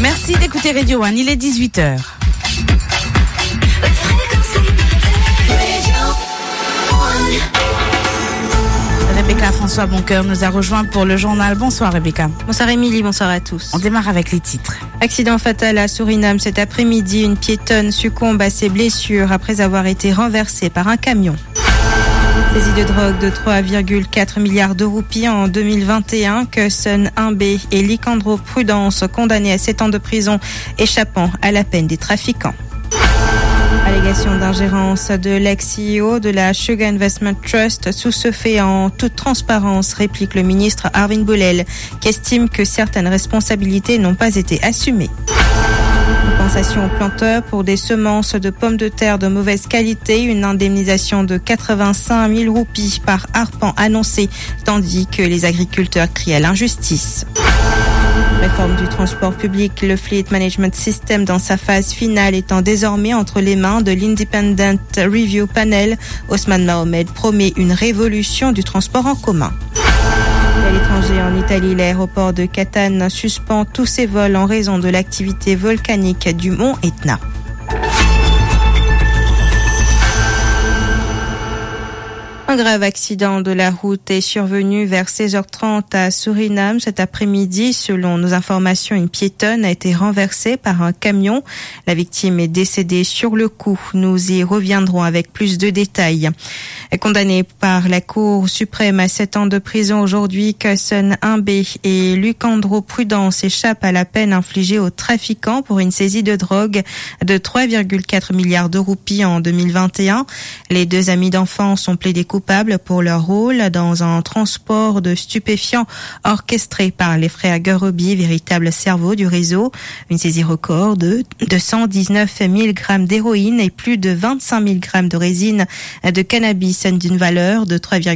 Merci d'écouter Radio One, il est 18h. Rebecca François Boncoeur nous a rejoint pour le journal. Bonsoir Rebecca. Bonsoir Émilie, bonsoir à tous. On démarre avec les titres. Accident fatal à Suriname cet après-midi. Une piétonne succombe à ses blessures après avoir été renversée par un camion. Saisie de drogue de 3,4 milliards de roupies en 2021. Cusson 1B et Licandro Prudence condamnés à 7 ans de prison, échappant à la peine des trafiquants. Allégation d'ingérence de l'ex-CEO de la Sugar Investment Trust. Tout se fait en toute transparence, réplique le ministre Arvin Boulel, qui estime que certaines responsabilités n'ont pas été assumées. Compensation aux planteurs pour des semences de pommes de terre de mauvaise qualité. Une indemnisation de 85 000 roupies par arpent annoncée, tandis que les agriculteurs crient à l'injustice. Réforme du transport public, le Fleet Management System dans sa phase finale étant désormais entre les mains de l'Independent Review Panel. Osman Mohamed promet une révolution du transport en commun. Et à l'étranger, en Italie, l'aéroport de Catane suspend tous ses vols en raison de l'activité volcanique du mont Etna. Un grave accident de la route est survenu vers 16h30 à Suriname cet après-midi. Selon nos informations, une piétonne a été renversée par un camion. La victime est décédée sur le coup. Nous y reviendrons avec plus de détails. Condamné par la Cour suprême à 7 ans de prison aujourd'hui, Cusson 1B et Licandro Prudence échappent à la peine infligée aux trafiquants pour une saisie de drogue de 3,4 milliards de roupies en 2021. Les deux amis d'enfants sont plaidés coupables pour leur rôle dans un transport de stupéfiants orchestré par les frères Gurubi, véritable cerveau du réseau. Une saisie record de 219 000 grammes d'héroïne et plus de 25 000 grammes de résine de cannabis d'une valeur de 3,4